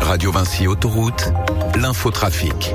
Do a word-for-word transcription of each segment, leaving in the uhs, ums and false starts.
Radio Vinci Autoroute, l'infotrafic.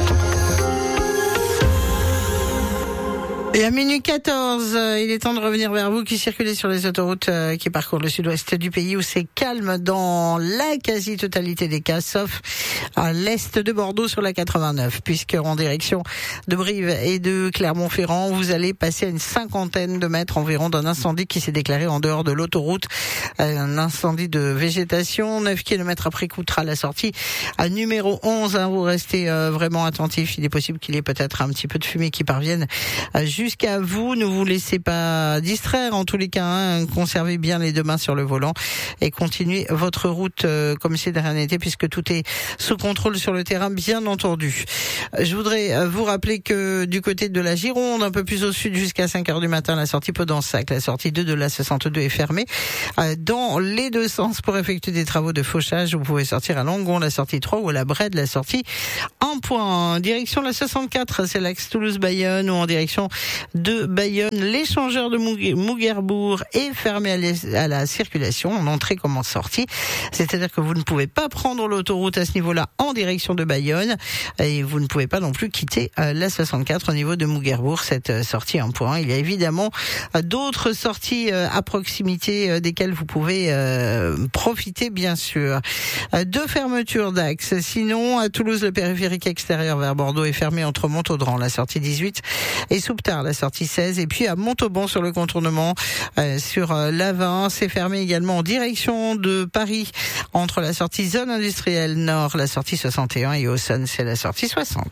Et à minuit quatorze, euh, il est temps de revenir vers vous qui circulez sur les autoroutes euh, qui parcourent le sud-ouest du pays où c'est calme dans la quasi-totalité des cas, sauf à l'est de Bordeaux sur la quatre-vingt-neuf, puisque en direction de Brive et de Clermont-Ferrand, vous allez passer à une cinquantaine de mètres environ d'un incendie qui s'est déclaré en dehors de l'autoroute. Un incendie de végétation, neuf kilomètres après Coutras, la sortie à numéro onze. Hein, vous restez euh, vraiment attentifs. Il est possible qu'il y ait peut-être un petit peu de fumée qui parvienne euh, jusqu'à vous. Ne vous laissez pas distraire en tous les cas. Hein, conservez bien les deux mains sur le volant et continuez votre route euh, comme si de rien n'était, puisque tout est sous contrôle sur le terrain, bien entendu. Je voudrais vous rappeler que du côté de la Gironde, un peu plus au sud jusqu'à cinq heures du matin, la sortie Podensac, la sortie deux de la soixante-deux est fermée euh, dans les deux sens pour effectuer des travaux de fauchage. Vous pouvez sortir à Langon, la sortie trois, ou à la Brède, la sortie un point. Direction la soixante-quatre, c'est l'axe Toulouse-Bayonne, ou en direction de Bayonne, l'échangeur de Mouguerbourg est fermé à, les, à la circulation en entrée comme en sortie. C'est-à-dire que vous ne pouvez pas prendre l'autoroute à ce niveau-là en direction de Bayonne, et vous ne pouvez pas non plus quitter euh, la soixante-quatre au niveau de Mouguerbourg, cette euh, sortie un point. Il y a évidemment euh, d'autres sorties euh, à proximité euh, desquelles vous pouvez euh, profiter, bien sûr. Euh, deux fermetures d'axes. Sinon, à Toulouse, le périphérique extérieur vers Bordeaux est fermé entre Montaudran, la sortie dix-huit, et Souptard, la sortie seize. Et puis à Montauban, sur le contournement, euh, sur euh, l'A vingt, c'est fermé également en direction de Paris, entre la sortie zone industrielle nord, la sortie soixante et un, et Auxonne, c'est la sortie soixante.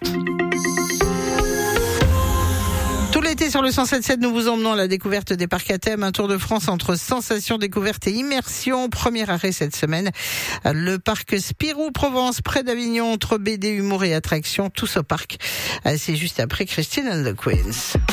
Tout l'été sur le cent sept sept, nous vous emmenons à la découverte des parcs à thème. Un tour de France entre sensations, découvertes et immersion. Premier arrêt cette semaine, le parc Spirou Provence, près d'Avignon, entre B D, humour et attraction. Tous au parc. C'est juste après Christine and the Queens.